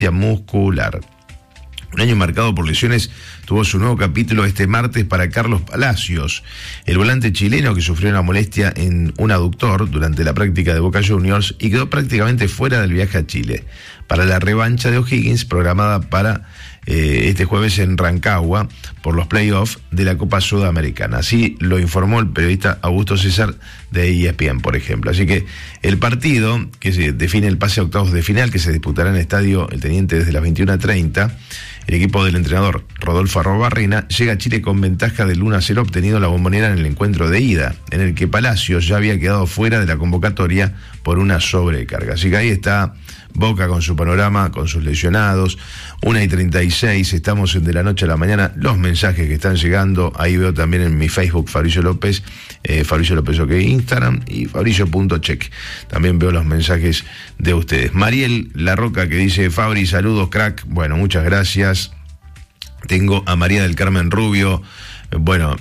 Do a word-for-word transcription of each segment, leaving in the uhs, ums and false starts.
muscular. Un año marcado por lesiones tuvo su nuevo capítulo este martes para Carlos Palacios, el volante chileno que sufrió una molestia en un aductor durante la práctica de Boca Juniors y quedó prácticamente fuera del viaje a Chile para la revancha de O'Higgins programada para eh, este jueves en Rancagua por los playoffs de la Copa Sudamericana. Así lo informó el periodista Augusto César de E S P N, por ejemplo. Así que el partido que se define el pase a octavos de final, que se disputará en el Estadio El Teniente desde las veintiuna treinta, el equipo del entrenador Rodolfo Arrobarrena llega a Chile con ventaja del uno a cero obtenido en la Bombonera en el encuentro de ida, en el que Palacios ya había quedado fuera de la convocatoria por una sobrecarga. Así que ahí está Boca con su panorama, con sus lesionados. Una y treinta y seis, estamos en De la Noche a la Mañana. Los mensajes que están llegando, ahí veo también en mi Facebook Fabricio López, eh, Fabricio López OK Instagram y Fabricio.check. También veo los mensajes de ustedes. Mariel Larroca que dice: Fabri, saludos crack. Bueno, muchas gracias. Tengo a María del Carmen Rubio. Bueno,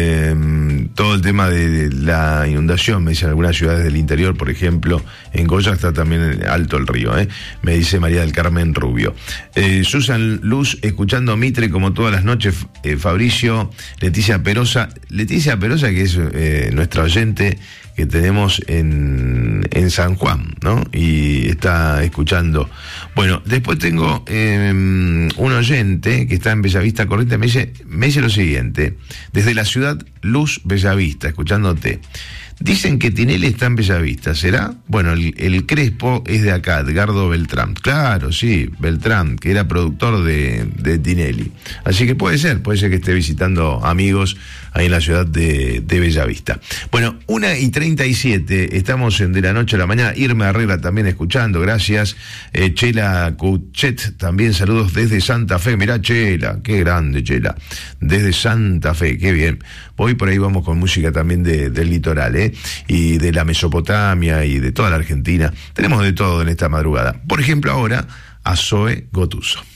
me, todo el tema de, de la inundación, me dicen algunas ciudades del interior, por ejemplo, en Goya está también alto el río, ¿eh? Me dice María del Carmen Rubio. Eh, Susan Luz, escuchando Mitre como todas las noches, eh, Fabricio, Leticia Perosa, Leticia Perosa que es eh, nuestra oyente que tenemos en, en San Juan, ¿no? Y está escuchando. Bueno, después tengo eh, un oyente que está en Bellavista Corrientes, me dice, me dice lo siguiente: desde la ciudad Luz Bellavista, escuchándote. Dicen que Tinelli está en Bellavista, ¿será? Bueno, el, el Crespo es de acá, Edgardo Beltrán. Claro, sí, Beltrán, que era productor de, de Tinelli. Así que puede ser, puede ser que esté visitando amigos ahí en la ciudad de, de Bellavista. Bueno, una y treinta y siete, estamos en De la Noche a la Mañana. Irma Herrera también escuchando, gracias. Eh, Chela Cuchet, también saludos desde Santa Fe. Mirá, Chela, qué grande, Chela. Desde Santa Fe, qué bien. Hoy por ahí vamos con música también de, del litoral, ¿eh? Y de la Mesopotamia y de toda la Argentina. Tenemos de todo en esta madrugada. Por ejemplo, ahora a Zoe Gotuso.